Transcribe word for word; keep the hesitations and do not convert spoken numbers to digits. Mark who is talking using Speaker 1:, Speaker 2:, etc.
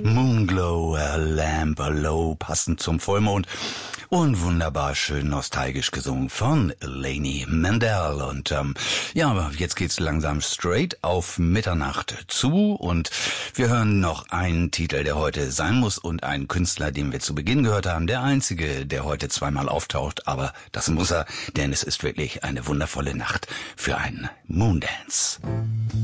Speaker 1: Moonglow, a Lamp Low, passend zum Vollmond. Und wunderbar schön nostalgisch gesungen von Lainey Mandel. Und ähm, ja, jetzt geht's langsam straight auf Mitternacht zu. Und wir hören noch einen Titel, der heute sein muss, und einen Künstler, den wir zu Beginn gehört haben. Der einzige, der heute zweimal auftaucht. Aber das muss er, denn es ist wirklich eine wundervolle Nacht für einen Moondance.